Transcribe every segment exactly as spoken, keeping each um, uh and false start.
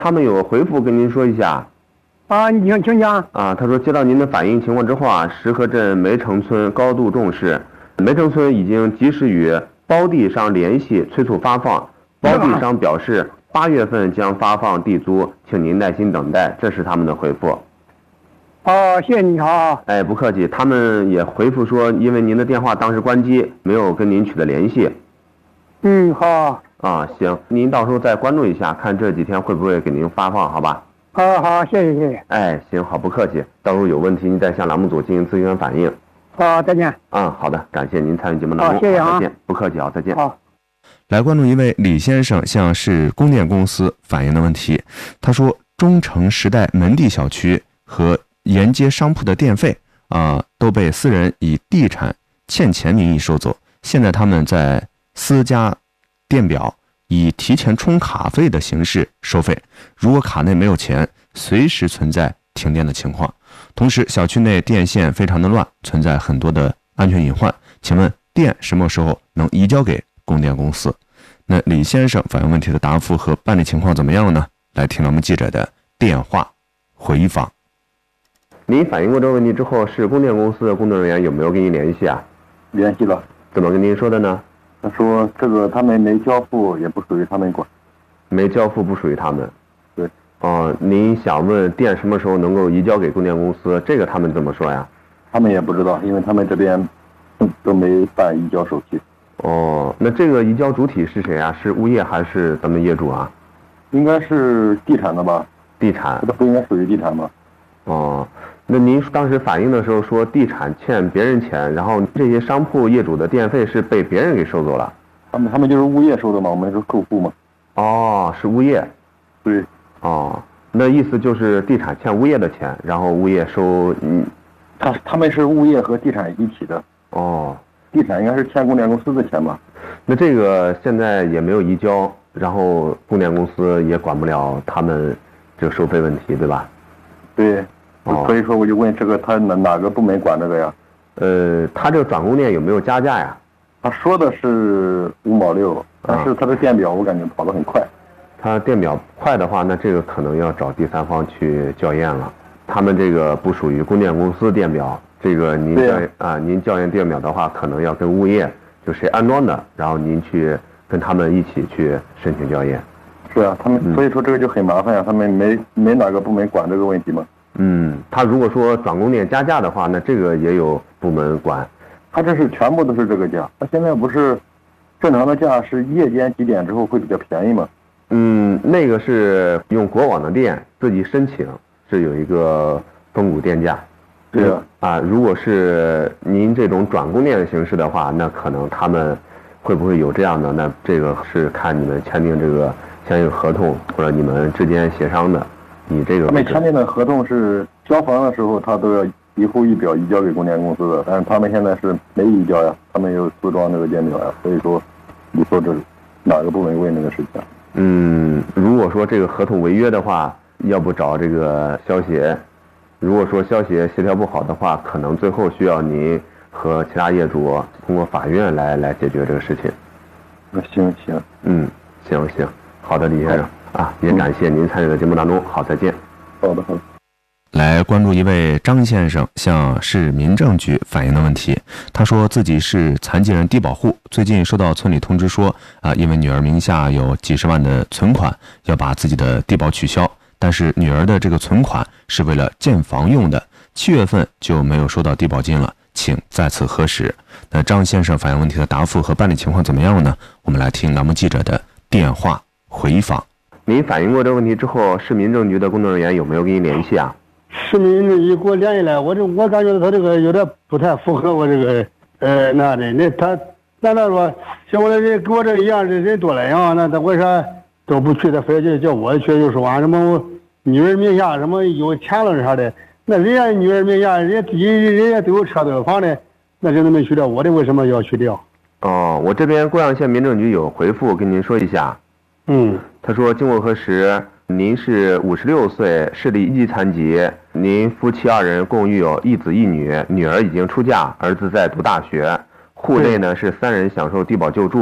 他们有回复跟您说一下。 啊，你请请讲。 啊，他说接到您的反映情况之后啊，石河镇梅城村高度重视，梅城村已经及时与包地商联系，催促发放。包地商表示八月份将发放地租，请您耐心等待。这是他们的回复。 哦，谢谢你好。 哎，不客气。他们也回复说，因为您的电话当时关机，没有跟您取得联系。 嗯，好。 啊，行，您到时候再关注一下，看这几天会不会给您发放，好吧？ 好好，谢谢谢谢。 哎，行，好，不客气。到时候有问题您再向栏目组进行咨询反映。 好，再见。 啊，好的，感谢您参与节目当中。 好，谢谢啊。 再见，不客气啊，再见。 好。 来关注一位李先生向市供电公司反映的问题。他说，中城时代门第小区和沿街商铺的电费啊、呃、都被私人以地产欠钱名义收走，现在他们在私家电表以提前充卡费的形式收费，如果卡内没有钱，随时存在停电的情况。同时，小区内电线非常的乱，存在很多的安全隐患。请问电什么时候能移交给供电公司？那李先生反映问题的答复和办理情况怎么样了呢？来听我们记者的电话回访。 您反映过这个问题之后，市供电公司的工作人员有没有跟您联系啊？ 联系了。 怎么跟您说的呢？ 他说这个他们没交付，也不属于他们管。 没交付不属于他们。 对。 哦、呃，您想问电什么时候能够移交给供电公司？这个他们怎么说呀？ 他们也不知道，因为他们这边都没办移交手续。 哦，那这个移交主体是谁啊？是物业还是咱们业主啊？ 应该是地产的吧？ 地产。 这不应该属于地产吗？ 哦，那您当时反映的时候说地产欠别人钱，然后这些商铺业主的电费是被别人给收走了。 他们他们就是物业收的嘛，我们是客户嘛。 哦，是物业。 对。 哦，那意思就是地产欠物业的钱，然后物业收嗯。 他他们是物业和地产一起的。 哦。 地产应该是欠供电公司的钱吧？ 那这个现在也没有移交，然后供电公司也管不了他们这个收费问题，对吧？ 对。 哦。 所以说我就问这个他哪哪个部门管这个呀？ 呃，他这个转供电有没有加价呀？ 他说的是五毛六，但是他的电表我感觉跑得很快。 他电表快的话，那这个可能要找第三方去校验了。他们这个不属于供电公司电表。这个您校验啊，您校验电表的话，可能要跟物业就谁安装的，然后您去跟他们一起去申请校验。 是啊，他们、嗯、所以说这个就很麻烦啊，他们没没哪个部门管这个问题吗？ 嗯，他如果说转供电加价的话，那这个也有部门管。 他这是全部都是这个价，他现在不是正常的价是夜间几点之后会比较便宜吗？ 嗯，那个是用国网的电自己申请，是有一个分股电价。 对啊， 啊，如果是您这种转供电的形式的话，那可能他们会不会有这样的？那这个是看你们签订这个相应合同或者你们之间协商的。你这个他们签订的合同是交房的时候，他都要一户一表移交给供电公司的，但是他们现在是没移交呀，他们有自装这个电表呀，所以说你说这哪个部门问这个事情？ 嗯，如果说这个合同违约的话，要不找这个消协。如果说消协协调不好的话，可能最后需要您和其他业主通过法院来来解决这个事情。 那行行， 嗯，行行，好的，李先生啊，也感谢您参与的节目当中，好，再见。 好的好的。 来关注一位张先生向市民政局反映的问题。他说自己是残疾人低保户，最近收到村里通知说啊，因为女儿名下有几十万的存款，要把自己的低保取消。但是女儿的这个存款是为了建房用的，七月份就没有收到低保金了，请再次核实。那张先生反映问题的答复和办理情况怎么样呢？我们来听栏目记者的电话回访。 您反映过这个问题之后，市民政局的工作人员有没有跟您联系啊？ 市民政局给我联系来，我这我感觉他这个有点不太符合我这个呃那的，那他难道说像我这人跟我这一样的人多了呀？那他为啥都不去，他非得叫我去，就说啊什么女儿名下什么有钱了啥的，那人家女儿名下人家自己人家都有车都有房的，那人都没去掉，我的为什么要去掉？ 哦，我这边贵阳县民政局有回复跟您说一下。 嗯， 他说经过核实，您是五十六岁，视力一级残疾，您夫妻二人共育有一子一女，女儿已经出嫁，儿子在读大学，户内呢是三人享受低保救助。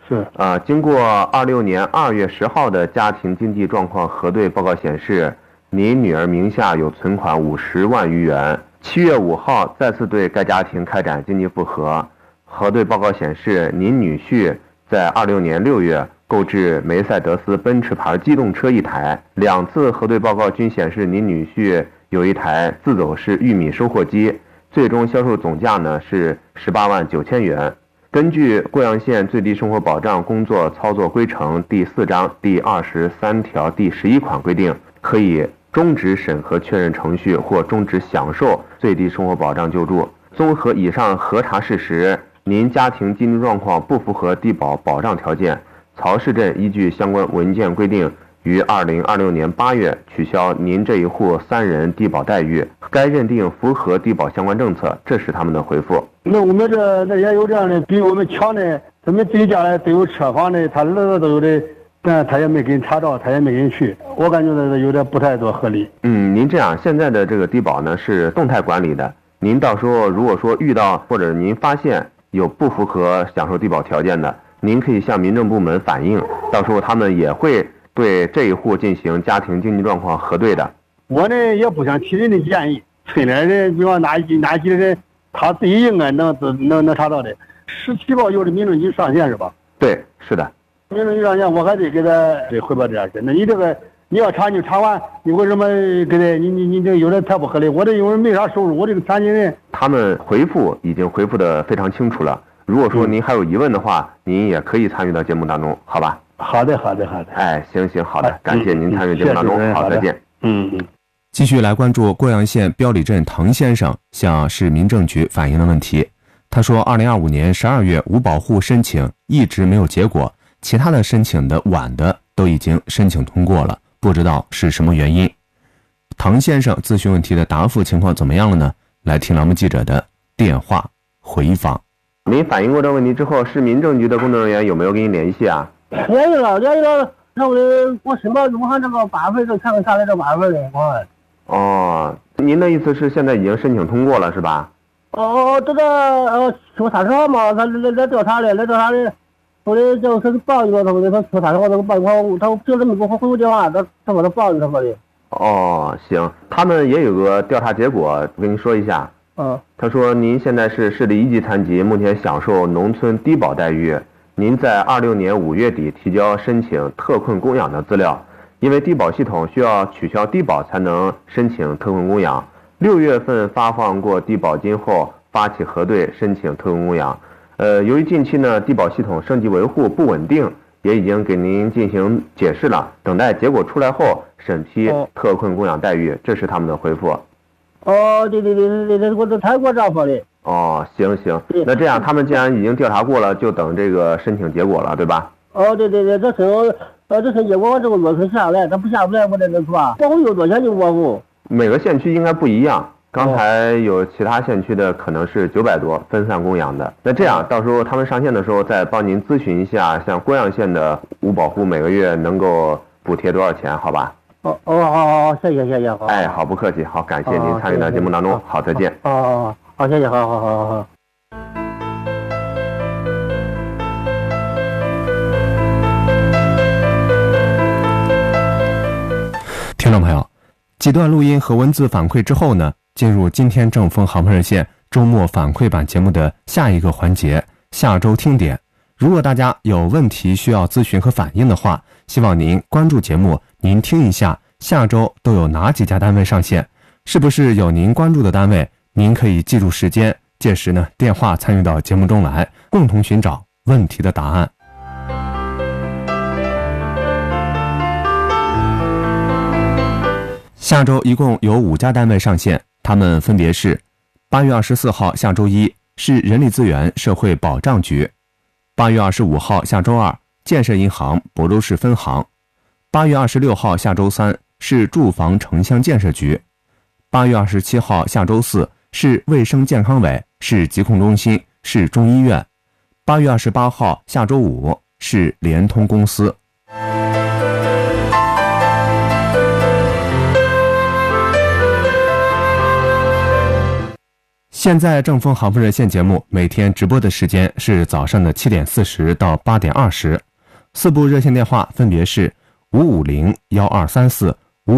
是啊，经过二六年二月十号的家庭经济状况核对报告显示，您女儿名下有存款五十万余元。七月五号再次对该家庭开展经济复核，核对报告显示，您女婿在二六年六月购置梅赛德斯奔驰牌机动车一台，两次核对报告均显示您女婿有一台自走式玉米收获机，最终销售总价呢是十八万九千元。根据贵阳县最低生活保障工作操作规程第四章第二十三条第十一款规定，可以终止审核确认程序或终止享受最低生活保障救助。综合以上核查事实，您家庭经济状况不符合低保保障条件，曹市镇依据相关文件规定，于二零二六年八月取消您这一户三人低保待遇，该认定符合低保相关政策。这是他们的回复。 那我们这那也有这样的，比我们强的，咱们自己家里都有车房的，他乐都有的，但他也没给人查到，他也没给人去，我感觉这有点不太多合理。 嗯，您这样，现在的这个低保呢是动态管理的，您到时候如果说遇到或者您发现有不符合享受低保条件的，您可以向民政部门反映，到时候他们也会对这一户进行家庭经济状况核对的。 我呢也不想提人的建议，村里人比方哪一哪几个人，他自己应该能能能查到的。十七号有的民政局上线是吧？ 对，是的。 民政局上线，我还得给他汇报这样事。那你这个你要查你查完，你为什么给他你你你这有点太不合理？我这因为没啥收入，我这个残疾人。 他们回复已经回复的非常清楚了。如果说您还有疑问的话，嗯、您也可以参与到节目当中，好吧？ 好的，好的，好的。 哎，行行，好的，感谢您参与节目当中， 嗯、 好，再见。 嗯嗯。 继续来关注贵阳县标里镇滕先生向市民政局反映的问题。他说，二零二五年十二月无保户申请一直没有结果，其他的申请的晚的都已经申请通过了，不知道是什么原因。滕先生咨询问题的答复情况怎么样了呢？来听栏目记者的电话回访。 您反映过这个问题之后，市民政局的工作人员有没有跟您联系啊？ 联系了，联系了。那我我申报我看这个八份都全都下来这八份的，我。 哦，您的意思是现在已经申请通过了是吧？ 哦，这个呃，出查查嘛，他来来调查的，来调查的，我的就是报一个，他说他出查查，我这个报一个，他凭什么给我回复电话？他他说他报一个他的。 哦，行，他们也有个调查结果，我跟您说一下。 嗯。 他说您现在是市里一级残疾，目前享受农村低保待遇。您在二六年五月底提交申请特困供养的资料，因为低保系统需要取消低保才能申请特困供养。六月份发放过低保金后，发起核对申请特困供养。呃，由于近期呢低保系统升级维护不稳定，也已经给您进行解释了，等待结果出来后审批特困供养待遇。这是他们的回复。 哦，对对对对对，我都才给我这样说的。 哦，行行，那这样他们既然已经调查过了，就等这个申请结果了，对吧？ 哦，对对对，这申呃这申结果我这个落实下来，他不下不来，我这能是吧？保护有多少钱就保护。 每个县区应该不一样，刚才有其他县区的可能是九百多分散供养的。那这样到时候他们上线的时候再帮您咨询一下，像贵阳县的无保户每个月能够补贴多少钱，好吧？ 哦哦好好好，谢谢谢谢。 哎，好，不客气，好，感谢您参与到节目当中，好，再见。 哦哦好，谢谢，好好好好好。 听众朋友，几段录音和文字反馈之后呢，进入今天正风航空热线周末反馈版节目的下一个环节，下周听点。如果大家有问题需要咨询和反映的话，希望您关注节目，您听一下下周都有哪几家单位上线，是不是有您关注的单位，您可以记住时间，届时呢电话参与到节目中来，共同寻找问题的答案。下周一共有五家单位上线，他们分别是：八月二十四号下周一是人力资源社会保障局；八月二十五号下周二建设银行亳州市分行；八月二十六号下周三是住房城乡建设局；八月二十七号下周四是卫生健康委市疾控中心市中医院；八月二十八号下周五是联通公司。 现在正风航风热线节目每天直播的时间是早上的七点四十到八点二十，四部热线电话分别是五五零幺二三四